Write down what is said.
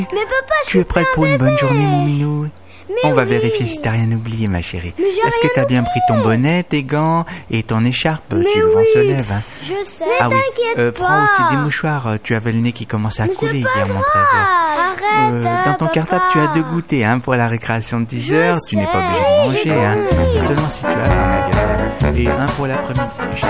Mais papa, Tu es prête pour une bonne journée, mon minou? On va vérifier si t'as rien oublié, ma chérie. Est-ce que t'as bien pris ton bonnet, tes gants et ton écharpe si le vent se lève, hein? Je sais. Ah oui, T'inquiète pas. prends aussi des mouchoirs. Tu avais le nez qui commençait à couler hier, mon trésor. Arrête. Dans ton cartable, tu as 2 goûters pour la récréation de 10 heures. Tu n'es pas obligé de manger, seulement si tu as faim, ma gueule. Et un pour l'après-midi.